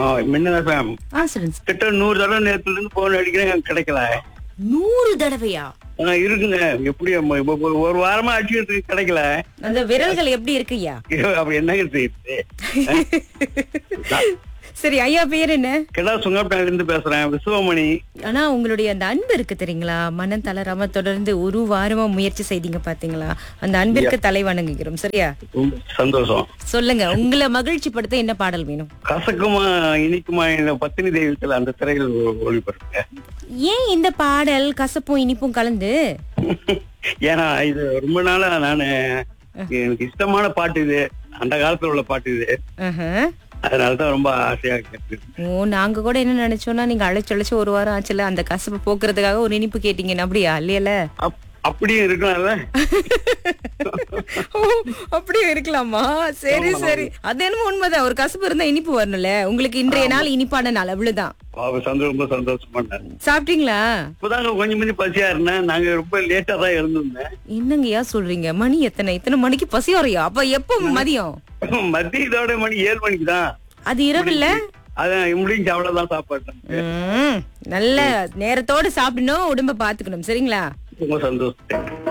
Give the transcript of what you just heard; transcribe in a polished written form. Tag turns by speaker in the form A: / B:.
A: மின்னல் FM
B: சொல்லுங்க sir.
A: கிட்ட 100 தடவை நேரத்துல இருந்து போன் அடிக்கிறேன், கிடைக்கல.
B: 100 தடவையா?
A: இருக்குங்க. எப்படி ஒரு வாரமா அடிச்சுட்டு இருக்கு, கிடைக்கல.
B: அந்த விரல்கள் எப்படி இருக்குய்யா?
A: அப்படி என்னங்க செய்யுது?
B: சரி, ஐயா பேர் என்ன?
A: கிடா சுங்கப்பட்டால இருந்து பேசுறேன், விசுவமணி.
B: ஆனா உங்களுடைய அந்த அன்பு இருக்கு தெரியுங்களா, மனம் தளராம தொடர்ந்து ஒரு வாரமா முயற்சி செய்தீங்க பாத்தீங்களா, அந்த அன்பிற்கு தலை வணங்குகிறோம். சரியா,
A: ரொம்ப சந்தோஷம்.
B: சொல்லுங்க, உங்களை மகிழ்ச்சி படுத்த என்ன பாடல் வேணும்?
A: கசக்குமா இனிக்குமா இந்த பத்தினி தெய்வத்தில் அந்த திரையில் ஒளிபரப்புங்க.
B: ஏன் இந்த பாடல் கசப்பும் இனிப்பும் கலந்து?
A: ஏன்னா இது ரொம்ப நாளா நானு எனக்கு இஷ்டமான பாட்டு இது, அந்த காலத்துல உள்ள பாட்டு இது. அதனாலதான் ரொம்ப ஆசையா இருக்கு.
B: நாங்க கூட என்ன நினைச்சோம்னா, நீங்க அழைச்சு ஒரு வாரம் ஆச்சுல, அந்த கசப்பு போக்குறதுக்காக ஒரு இனிப்பு கேட்டீங்க. அப்படியா? இல்லையல,
A: அப்படியும் இருக்கலாம்ல.
B: அப்படியும் இருக்கலாமா? சரி சரி, அது என்னமோ உண்மைதான். ஒரு கசப்பு இருந்தா இனிப்பு வரணும்ல. உங்களுக்கு இன்றைய நாள் இனிப்பான நாள், அவ்வளவுதான்.
A: ரொம்ப சந்தோஷமா.
B: சாப்பிட்டீங்களா?
A: இப்பதாங்க கொஞ்சம் பசியா இருந்தேன். நாங்க ரொம்ப லேட்டா தான் இருந்திருந்தேன்.
B: என்னங்கய்யா சொல்றீங்க? மணி இத்தனை மணிக்கு பசி வரையா? அப்ப எப்போ மதியம்?
A: மதியத்தோட மணி 7 மணிக்கு தான்.
B: அது இரவு இல்ல?
A: அதான் முடிஞ்சு, அவ்வளவுதான் சாப்பாடு.
B: நல்ல நேரத்தோட சாப்பிடணும், உடம்ப பாத்துக்கணும். சரிங்களா?
A: ரொம்ப சந்தோஷம்.